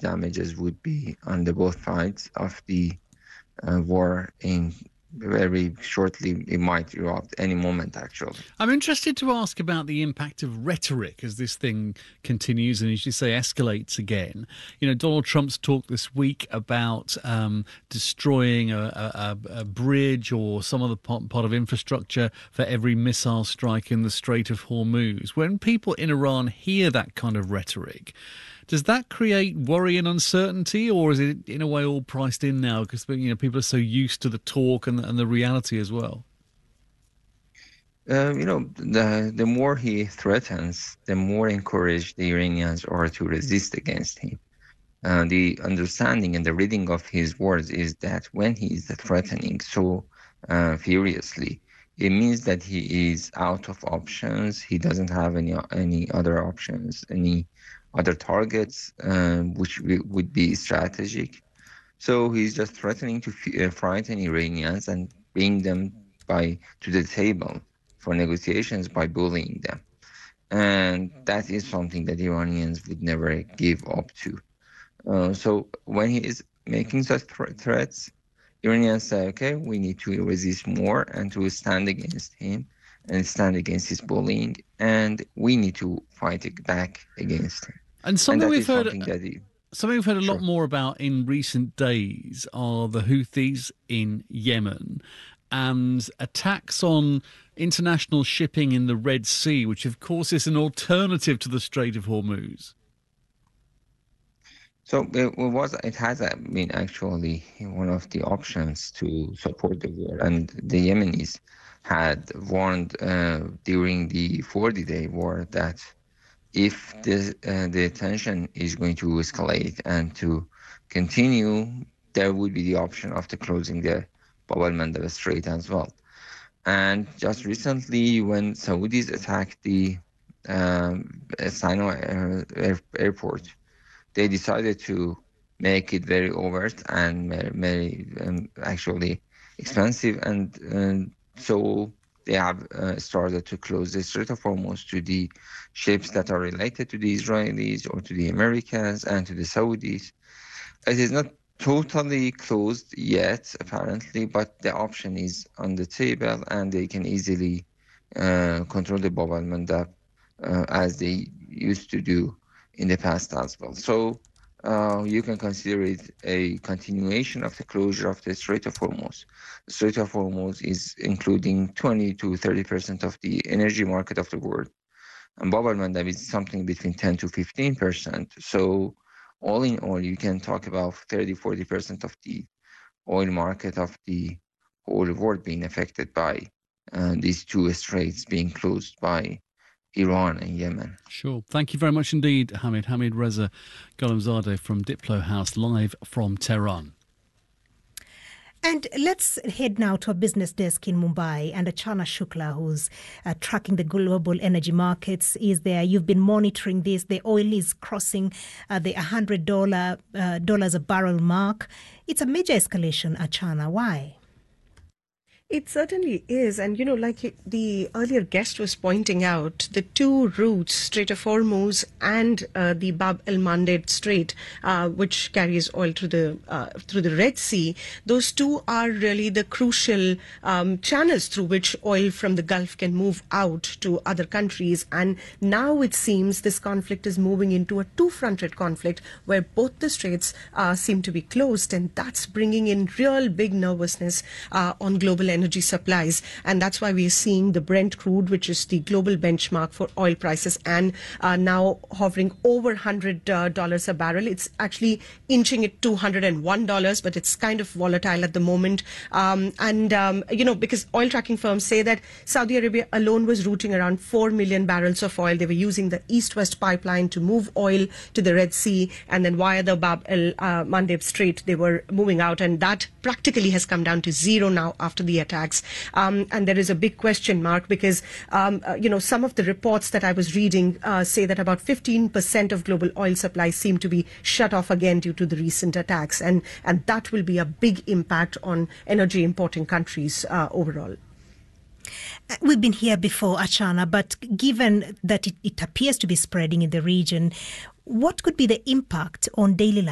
damages would be on the both sides of the war. In very shortly, it might erupt any moment, actually. I'm interested to ask about the impact of rhetoric as this thing continues and, as you say, escalates again. You know, Donald Trump's talked this week about destroying a bridge or some other part of infrastructure for every missile strike in the Strait of Hormuz. When people in Iran hear that kind of rhetoric, does that create worry and uncertainty, or is it in a way all priced in now because people are so used to the talk and the reality as well? The more he threatens, the more encouraged the Iranians are to resist against him. The understanding and the reading of his words is that when he is threatening so furiously, it means that he is out of options. He doesn't have any other options, any other targets, which would be strategic. So he's just threatening to frighten Iranians and bring them to the table for negotiations by bullying them. And that is something that Iranians would never give up to. So when he is making such threats, Iranians say, okay, we need to resist more and to stand against him and stand against his bullying, and we need to fight back against him. And something we've heard a Sure. lot more about in recent days are the Houthis in Yemen and attacks on international shipping in the Red Sea, which of course is an alternative to the Strait of Hormuz. So it has been actually one of the options to support the war, and the Yemenis had warned during the 40-day war that if the tension is going to escalate and to continue, there would be the option of closing the Bab el-Mandeb Strait as well. And just recently, when Saudis attacked the Sana'a airport, they decided to make it very overt and very actually expensive, and so they have started to close the Strait of Hormuz to the ships that are related to the Israelis or to the Americans and to the Saudis. It is not totally closed yet, apparently, but the option is on the table, and they can easily control the Bab el-Mandeb as they used to do in the past as well. So you can consider it a continuation of the closure of the Strait of Hormuz. The Strait of Hormuz is including 20 to 30% of the energy market of the world. And Bab el-Mandeb is something between 10 to 15%. So all in all, you can talk about 30-40% of the oil market of the whole world being affected by these two straits being closed by Iran and Yemen. Sure. Thank you very much indeed, Hamid. Hamid Reza Gholamzadeh from Diplo House, live from Tehran. And let's head now to a business desk in Mumbai, and Achana Shukla, who's tracking the global energy markets, is there. You've been monitoring this. The oil is crossing the $100 a barrel mark. It's a major escalation, Achana. Why? It certainly is. And, like the earlier guest was pointing out, the two routes, Strait of Hormuz and the Bab el-Mandeb Strait, which carries oil through the Red Sea, those two are really the crucial channels through which oil from the Gulf can move out to other countries. And now it seems this conflict is moving into a two-fronted conflict where both the straits seem to be closed, and that's bringing in real big nervousness on global energy supplies. And that's why we are seeing the Brent crude, which is the global benchmark for oil prices, and now hovering over $100 a barrel. It's actually inching at $201, but it's kind of volatile at the moment. Because oil tracking firms say that Saudi Arabia alone was routing around 4 million barrels of oil. They were using the East-West pipeline to move oil to the Red Sea, and then via the Bab el-Mandeb Strait, they were moving out, and that practically has come down to zero now after the attacks. And there is a big question mark because, some of the reports that I was reading say that about 15% of global oil supplies seem to be shut off again due to the recent attacks. And that will be a big impact on energy importing countries overall. We've been here before, Achana, but given that it appears to be spreading in the region, what could be the impact on daily life?